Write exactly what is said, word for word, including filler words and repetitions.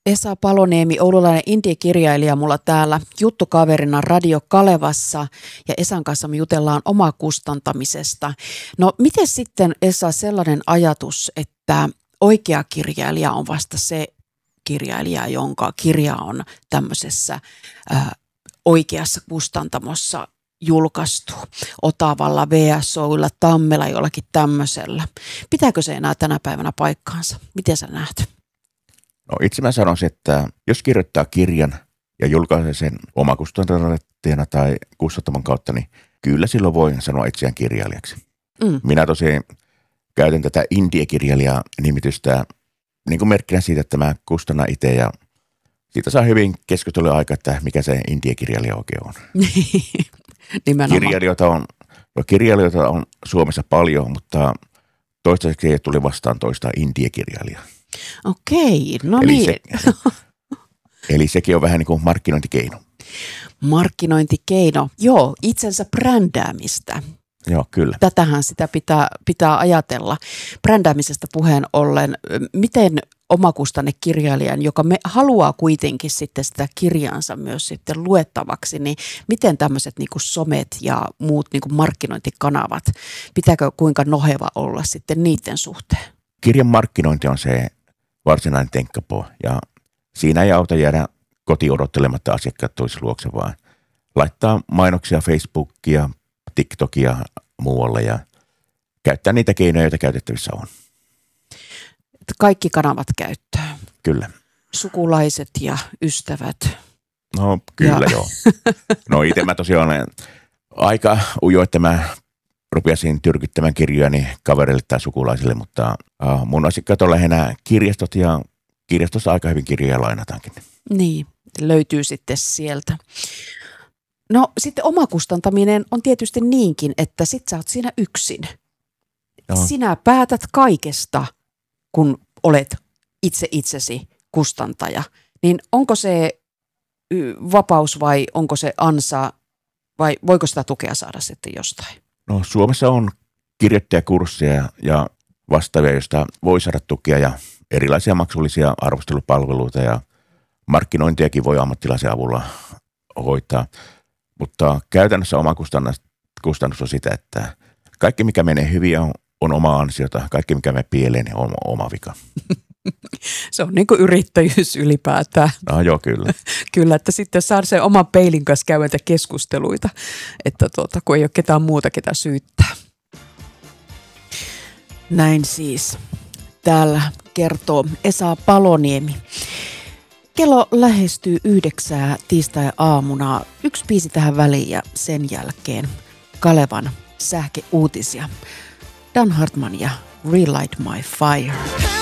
Esa Paloniemi, oululainen indiekirjailija, mulla täällä juttukaverina Radio Kalevassa, ja Esan kanssa me jutellaan omakustantamisesta. No miten sitten, Esa, sellainen ajatus, että oikea kirjailija on vasta se kirjailija, jonka kirja on tämmöisessä ää, oikeassa kustantamossa julkaistu, Otavalla, V S O:lla, Tammella, jollakin tämmöisellä. Pitääkö se enää tänä päivänä paikkaansa? Miten sä näet? No itse mä sanoisin, että jos kirjoittaa kirjan ja julkaisee sen omakustantajana tai kustantamon kautta, niin kyllä silloin voi sanoa itseään kirjailijaksi. Mm. Minä tosiaan käytän tätä indiekirjailija-nimitystä niin kuin merkkinä siitä, että mä kustannan itse ja siitä saa hyvin keskustelua aika, että mikä se indiekirjailija oikein on. Kirjailijoita on, jo kirjailijoita on Suomessa paljon, mutta toistaiseksi tuli vastaan toista indiekirjailijaa. Okei, no eli niin. Se, eli sekin on vähän niin kuin markkinointikeino. Markkinointikeino, joo, itsensä brändäämistä. Joo, kyllä. Tätähän sitä pitää, pitää ajatella. Brändäämisestä puheen ollen, miten omakustannekirjailijan, joka me haluaa kuitenkin sitten sitä kirjaansa myös sitten luettavaksi, niin miten tämmöiset niin kuin somet ja muut niin kuin markkinointikanavat, pitääkö kuinka noheva olla sitten niiden suhteen? Kirjan markkinointi on se varsinainen tenkkapoo ja siinä ei auta jäädä kotiin odottelematta asiakkaat toisen luokse, vaan laittaa mainoksia Facebookia, TikTokia muualle ja käyttää niitä keinoja, joita käytettävissä on. Kaikki kanavat käyttää. Kyllä. Sukulaiset ja ystävät. No kyllä ja. joo. No itse mä tosiaan olen aika ujo, että mä rupesin tyrkyttämään kirjojani kavereille tai sukulaisille, mutta uh, mun asiakkaat on lähinnä kirjastot ja kirjastossa aika hyvin kirjoja lainataankin. Niin, löytyy sitten sieltä. No sitten omakustantaminen on tietysti niinkin, että sit sä oot siinä yksin. Joo. Sinä päätät kaikesta, kun olet itse itsesi kustantaja. Niin onko se vapaus vai onko se ansa vai voiko sitä tukea saada sitten jostain? No Suomessa on kirjoittajakursseja ja vastaavia, joista voi saada tukea ja erilaisia maksullisia arvostelupalveluita ja markkinointiakin voi ammattilaisen avulla hoitaa. Mutta käytännössä oma kustannus on sitä, että kaikki mikä menee hyvin on, on oma ansiota, kaikki mikä menee pieleen niin on oma vika. Se on niin kuin yrittäjyys ylipäätään. No joo, kyllä. Kyllä, että sitten saa sen oman peilin kanssa käydä keskusteluita, että tuota, kun ei ole ketään muuta, ketä syyttää. Näin siis. Täällä kertoo Esa Paloniemi. Kello lähestyy yhdeksää tiistai-aamuna. Yksi biisi tähän väliin ja sen jälkeen Kalevan sähkeuutisia. Dan Hartman ja Relight My Fire.